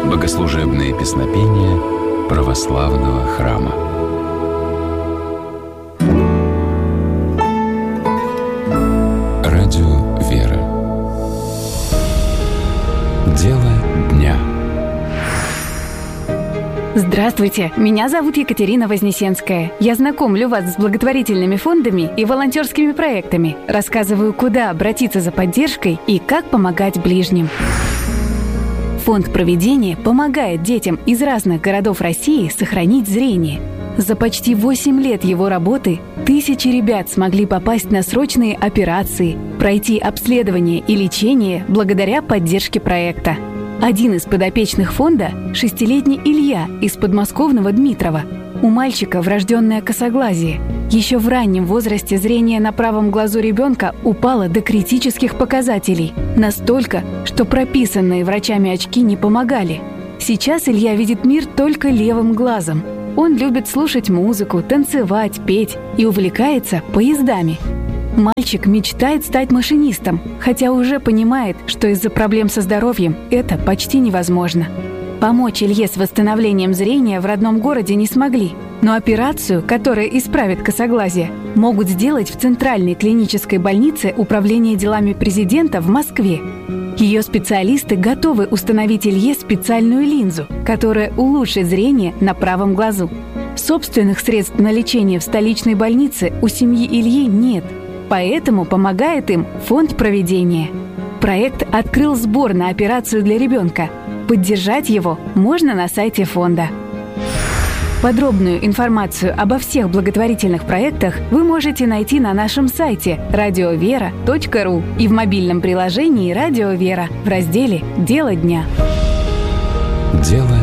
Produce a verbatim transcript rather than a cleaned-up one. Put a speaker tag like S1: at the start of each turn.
S1: Богослужебные песнопения православного храма. Радио «Вера». Дело дня.
S2: Здравствуйте, меня зовут Екатерина Вознесенская. Я знакомлю вас с благотворительными фондами и волонтерскими проектами. Рассказываю, куда обратиться за поддержкой и как помогать ближним. Фонд «Провидение» помогает детям из разных городов России сохранить зрение. За почти восемь лет его работы тысячи ребят смогли попасть на срочные операции, пройти обследование и лечение благодаря поддержке проекта. Один из подопечных фонда – шестилетний Илья из подмосковного Дмитрова. У мальчика врожденное косоглазие. Еще в раннем возрасте зрение на правом глазу ребенка упало до критических показателей. Настолько, что прописанные врачами очки не помогали. Сейчас Илья видит мир только левым глазом. Он любит слушать музыку, танцевать, петь и увлекается поездами. Мальчик мечтает стать машинистом, хотя уже понимает, что из-за проблем со здоровьем это почти невозможно. Помочь Илье с восстановлением зрения в родном городе не смогли, но операцию, которая исправит косоглазие, могут сделать в Центральной клинической больнице Управления делами президента в Москве. Ее специалисты готовы установить Илье специальную линзу, которая улучшит зрение на правом глазу. Собственных средств на лечение в столичной больнице у семьи Ильи нет, поэтому помогает им фонд «Провидение». Проект открыл сбор на операцию для ребенка. Поддержать его можно на сайте фонда. Подробную информацию обо всех благотворительных проектах вы можете найти на нашем сайте радиовера точка ру и в мобильном приложении «Радио Вера» в разделе «Дело дня».
S1: Дело